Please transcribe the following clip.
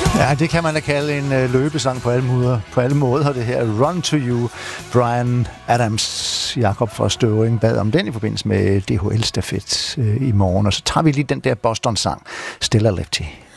Ja, det kan man da kalde en løbesang på alle måder. Det her Run to You, Bryan Adams. Jakob fra Støvring bad om den i forbindelse med DHL-stafet i morgen. Og så tager vi lige den der Boston-sang, Stella Lefty.